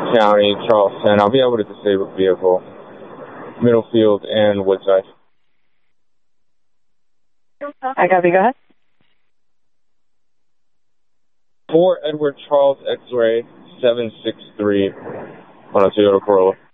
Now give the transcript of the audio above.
County, Charleston. I'll be able to disable vehicle, Middlefield and Woodside. I copy, go ahead. 4 Edward Charles X-Ray 763 on a Toyota Corolla.